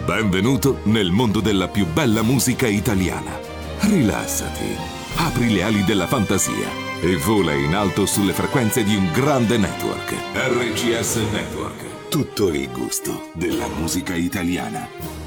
Benvenuto nel mondo della più bella musica italiana. Rilassati, apri le ali della fantasia e vola in alto sulle frequenze di un grande network. RCS Network. Tutto il gusto della musica italiana.